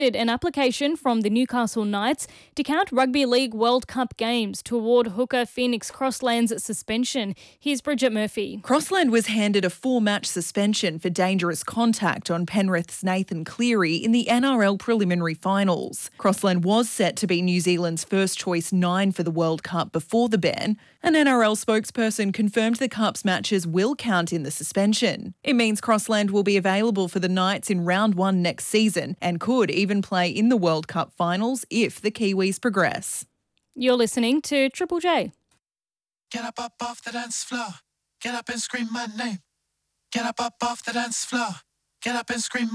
An application from the Newcastle Knights to count Rugby League World Cup games to award hooker Phoenix Crossland's suspension. Here's Bridget Murphy. Crossland was handed a 4-match suspension for dangerous contact on Penrith's Nathan Cleary in the NRL preliminary finals. Crossland was set to be New Zealand's first choice 9 for the World Cup before the ban. An NRL spokesperson confirmed the Cup's matches will count in the suspension. It means Crossland will be available for the Knights in round 1 next season and could even play in the World Cup finals if the Kiwis progress. You're listening to Triple J. Get up off the dance floor. Get up and scream my name. Get up off the dance floor. Get up and scream